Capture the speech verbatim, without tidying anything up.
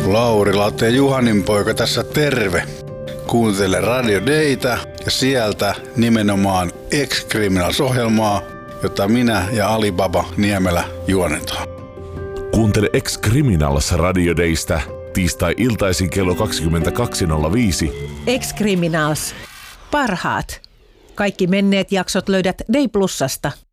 Lauri Latte Juhanin poika tässä terve. Kuuntele Radio Daytä ja sieltä nimenomaan Ex-Criminals-ohjelmaa, jota minä ja Alibaba Niemelä juonetaan. Kuuntele Ex-Criminals Radio Daystä tiistai-iltaisin kello kaksikymmentäkaksi nolla viisi. Ex-Criminals. Parhaat. Kaikki menneet jaksot löydät Day Plusasta.